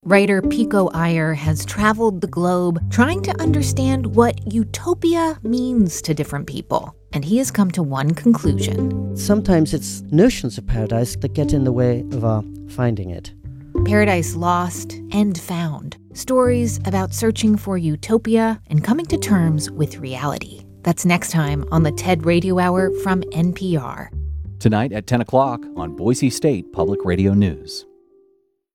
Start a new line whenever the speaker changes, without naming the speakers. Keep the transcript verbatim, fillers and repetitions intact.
Writer Pico Iyer has traveled the globe trying to understand what utopia means to different people. And he has come to one conclusion.
Sometimes it's notions of paradise that get in the way of our finding it.
Paradise Lost and Found. Stories about searching for utopia and coming to terms with reality. That's next time on the TED Radio Hour from N P R.
Tonight at ten o'clock on Boise State Public Radio News.